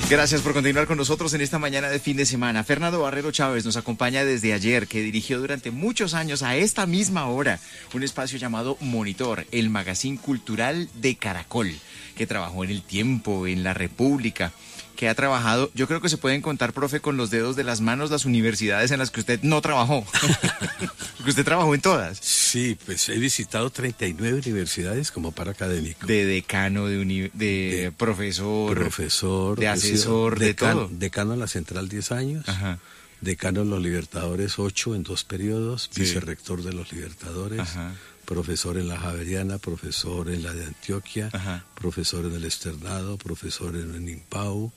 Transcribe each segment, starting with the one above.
Gracias por continuar con nosotros en esta mañana de fin de semana. Fernando Barrero Chávez nos acompaña desde ayer, que dirigió durante muchos años a esta misma hora un espacio llamado Monitor, el magazine cultural de Caracol, que trabajó en El Tiempo, en La República, que ha trabajado, yo creo que se pueden contar, profe, con los dedos de las manos las universidades en las que usted no trabajó, porque usted trabajó en todas. Sí, pues he visitado 39 universidades como para académico. De decano, de profesor, de asesor, de todo. Decano en la Central 10 años, Ajá. decano en los Libertadores 8 en 2 periodos, Sí. vicerrector de los Libertadores, Ajá. profesor en la Javeriana, profesor en la de Antioquia, Ajá. profesor en el Externado, profesor en el IMPAU.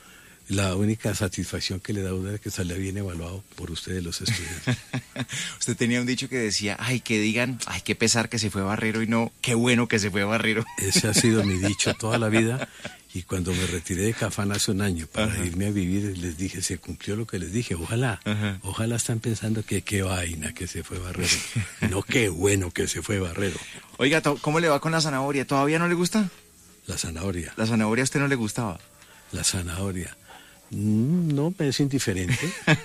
La única satisfacción que le da a uno es que sale bien evaluado por ustedes los estudiantes. Usted tenía un dicho que decía, ay, que digan, ay, qué pesar que se fue Barrero, y no, qué bueno que se fue Barrero. Ese ha sido mi dicho toda la vida. Y cuando me retiré de Cafán hace un año para Ajá. irme a vivir, les dije, se cumplió lo que les dije. Ojalá, Ajá. ojalá están pensando que qué vaina que se fue Barrero. No, qué bueno que se fue Barrero. Oiga, ¿cómo le va con la zanahoria? ¿Todavía no le gusta? La zanahoria, La zanahoria a usted no le gustaba. la zanahoria. No, me es indiferente,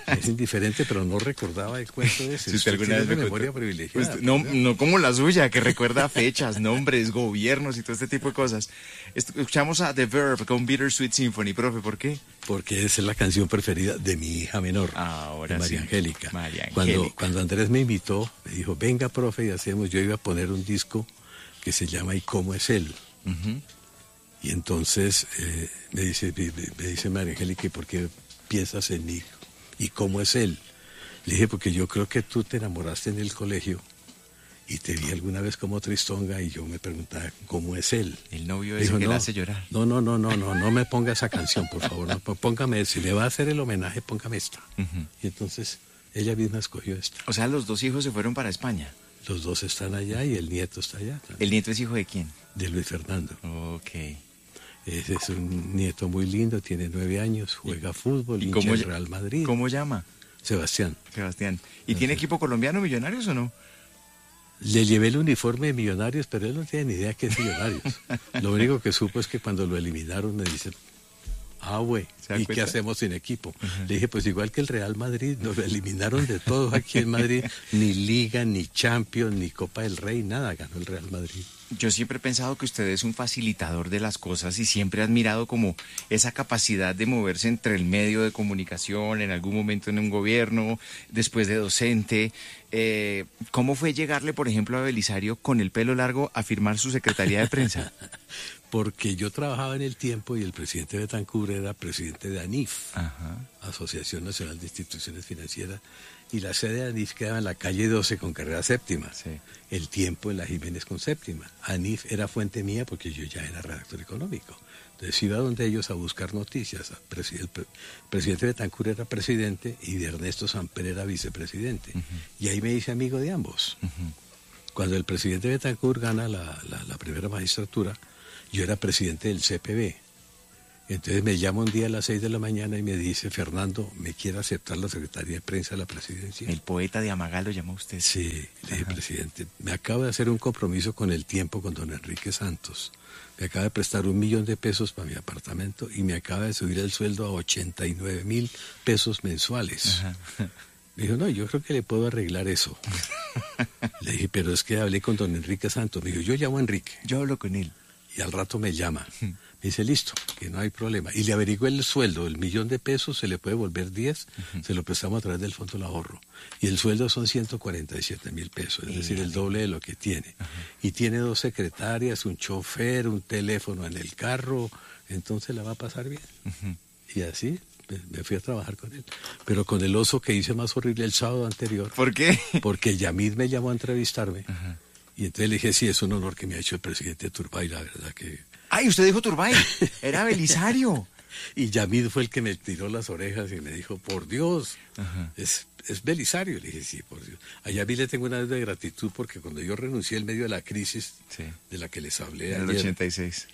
pero no recordaba el cuento ese. Si usted alguna vez me memoria contó. privilegiada. Usted- no como la suya, que recuerda fechas, nombres, gobiernos y todo este tipo de cosas. Escuchamos a The Verve con Bittersweet Symphony, profe, ¿por qué? Porque esa es la canción preferida de mi hija menor, Ahora de María sí. Angélica. María Cuando Angélica. Andrés me invitó, me dijo, venga, profe, y hacemos, yo iba a poner un disco que se llama ¿Y cómo es él? Ujú. Y entonces me dice María Angélica, ¿y por qué piensas en mí? ¿Y cómo es él? Le dije, porque yo creo que tú te enamoraste en el colegio y te vi alguna vez como Tristonga y yo me preguntaba, ¿cómo es él? El novio Le ese dijo, que no, la hace llorar. no me ponga esa canción, por favor. No, póngame, si le va a hacer el homenaje, póngame esta. Ujú. Y entonces ella misma escogió esta. O sea, los dos hijos se fueron para España. Los dos están allá y el nieto está allá también, ¿El nieto es hijo de quién? de Luis Fernando. Ok. Ese es un nieto muy lindo, tiene 9 años, juega fútbol, ¿Y hincha cómo del ll- Real Madrid. ¿Cómo llama? Sebastián. Sebastián. ¿Y tiene equipo colombiano, Millonarios o no? Le llevé el uniforme de Millonarios, pero él no tiene ni idea que es Millonarios. Lo único que supo es que cuando lo eliminaron me dice, güey, ¿Se da ¿y cuenta? qué hacemos sin equipo? Le dije, pues igual que el Real Madrid, nos eliminaron de todo aquí en Madrid, ni Liga, ni Champions, ni Copa del Rey, nada ganó el Real Madrid. Yo siempre he pensado que usted es un facilitador de las cosas y siempre he admirado como esa capacidad de moverse entre el medio de comunicación, en algún momento en un gobierno, después de docente. ¿Cómo fue llegarle, por ejemplo, a Belisario con el pelo largo a firmar su secretaría de prensa? Porque yo trabajaba en El Tiempo y el presidente Betancur era presidente de ANIF, Ajá. Asociación Nacional de Instituciones Financieras, y la sede de ANIF quedaba en la calle 12 con carrera séptima. Sí. El Tiempo en la Jiménez con séptima. ANIF era fuente mía porque yo ya era redactor económico. Entonces iba donde ellos a buscar noticias. El presidente Betancur era presidente y de Ernesto Samper era vicepresidente. Y ahí me hice amigo de ambos. Cuando el presidente Betancur gana la primera magistratura, yo era presidente del CPB. Entonces me llama un día a las 6 de la mañana y me dice, Fernando, ¿me quiere aceptar la Secretaría de Prensa de la Presidencia? El poeta de Amagal lo llamó usted. Sí, le dije, presidente, me acabo de hacer un compromiso con El Tiempo, con don Enrique Santos. Me acaba de prestar $1.000.000 para mi apartamento y me acaba de subir el sueldo a 89,000 pesos mensuales. Ajá. Me dijo, no, yo creo que le puedo arreglar eso. Le dije, pero es que hablé con don Enrique Santos. Me dijo, yo llamo a Enrique. Yo hablo con él. Y al rato me llama. Me dice, listo, que no hay problema. Y le averigué el sueldo, el $1.000.000 se le puede volver 10, se lo prestamos a través del Fondo del Ahorro. Y el sueldo son 147,000 pesos, es decir, el doble de lo que tiene. Y tiene 2 secretarias, un chofer, un teléfono en el carro, entonces la va a pasar bien. Y así me fui a trabajar con él. Pero con el oso que hice más horrible el sábado anterior, ¿Por qué? porque Yamid me llamó a entrevistarme. Ajá. Y entonces le dije, sí, es un honor que me ha hecho el presidente Turbay, la verdad que... ¡Ay, usted dijo Turbay! Era Belisario. Y Yamid fue el que me tiró las orejas y me dijo, por Dios, Ajá. es Belisario. Le dije, sí, por Dios. A Yamid le tengo una deuda de gratitud porque cuando yo renuncié en medio de la crisis Sí. de la que les hablé En el ayer, 86.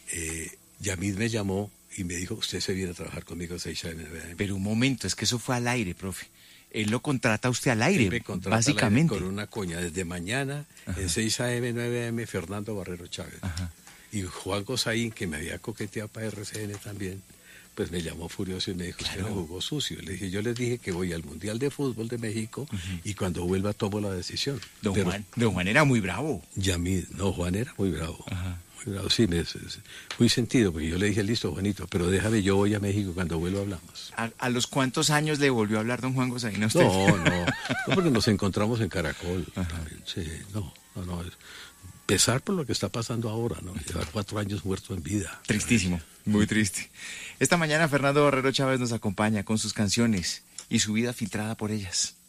Yamid me llamó y me dijo, usted se viene a trabajar conmigo a 6 AM. Pero un momento, es que eso fue al aire, profe. Él lo contrata a usted al aire, Él me contrata al aire básicamente. con una coña desde mañana, en 6 AM, 9 AM, Fernando Barrero Chávez. Ajá. Y Juan Gozaín, que me había coqueteado para RCN también, pues me llamó furioso y me dijo, Claro. usted no jugó sucio. Le dije, yo les dije que voy al Mundial de Fútbol de México y cuando vuelva tomo la decisión. Don Pero Juan era muy bravo. Juan era muy bravo. Ajá. Muy bravo, sí, muy sentido, porque yo le dije, listo, Juanito, pero déjame, yo voy a México, cuando vuelva hablamos. ¿A los cuántos años le volvió a hablar don Juan Gosaín a usted? No, porque nos encontramos en Caracol. También, sí, no. Pesar por lo que está pasando ahora, ¿no? Llevar 4 años muerto en vida. Tristísimo, muy triste. Esta mañana Fernando Barrero Chávez nos acompaña con sus canciones y su vida filtrada por ellas.